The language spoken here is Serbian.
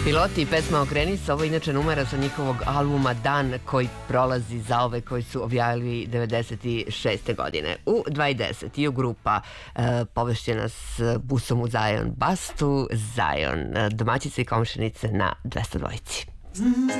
Piloti i pesma Okreni se, ovo je inače numera sa njihovog albuma Dan koji prolazi za ove koji su objavili 96. godine. U 2010 i u grupa povešćena s busom u Zion Bastu, Zion, domaćice i komšinice na 202.